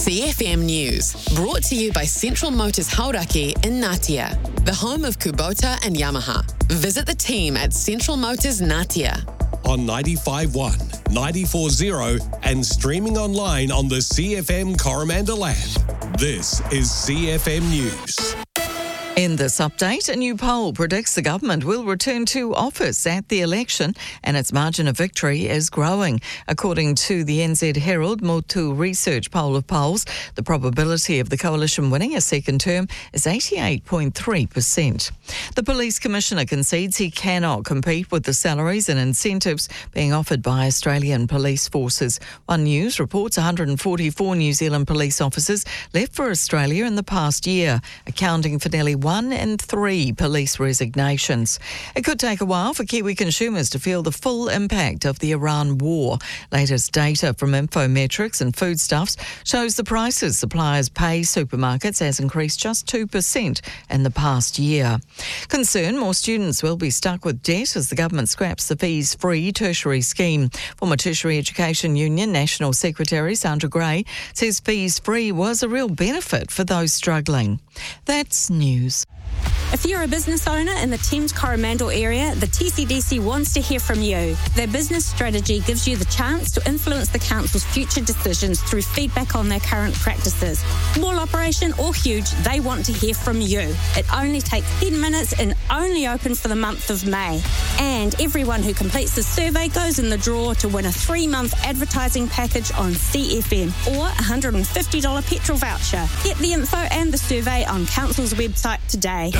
CFM News, brought to you by Central Motors Hauraki in Ngatea, the home of Kubota and Yamaha. Visit the team at Central Motors Ngatea. On 95.1, 94.0 and streaming online on the CFM Coromandel app. This is CFM News. In this update, a new poll predicts the government will return to office at the election and its margin of victory is growing. According to the NZ Herald Motu Research poll of polls, the probability of the coalition winning a second term is 88.3%. The Police Commissioner concedes he cannot compete with the salaries and incentives being offered by Australian police forces. One News reports 144 New Zealand police officers left for Australia in the past year, accounting for nearly 1 in 3 police resignations. It could take a while for Kiwi consumers to feel the full impact of the Iran war. Latest data from Infometrics and Foodstuffs shows the prices suppliers pay supermarkets has increased just 2% in the past year. Concern more students will be stuck with debt as the government scraps the fees-free tertiary scheme. Former Tertiary Education Union National Secretary Sandra Gray says fees-free was a real benefit for those struggling. That's news. If you're a business owner in the Thames Coromandel area, the TCDC wants to hear from you. Their business strategy gives you the chance to influence the council's future decisions through feedback on their current practices. Small operation or huge, they want to hear from you. It only takes 10 minutes and only open for the month of May. And everyone who completes the survey goes in the draw to win a 3-month advertising package on CFM or a $150 petrol voucher. Get the info and the survey on council's website today.